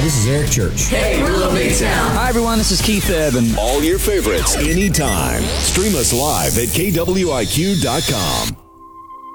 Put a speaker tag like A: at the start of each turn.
A: this is Eric Church.
B: Hey, we're Love Big Town.
C: Hi, everyone. This is Keith Evan.
D: All your favorites anytime. Stream us live at KWIQ.com.